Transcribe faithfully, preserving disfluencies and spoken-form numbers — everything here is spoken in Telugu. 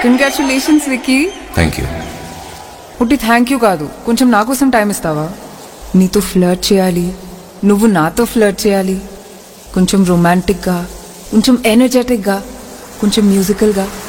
కంగ్రాచులేషన్స్ విక్కీ. Thank you. పుట్టి థ్యాంక్ యూ కాదు, కొంచెం నా కోసం టైం ఇస్తావా? నీతో ఫ్లర్ట్ చేయాలి, నువ్వు నాతో ఫ్లర్ట్ చేయాలి. కొంచెం రొమాంటిక్గా, కొంచెం ఎనర్జెటిక్గా, కొంచెం మ్యూజికల్గా.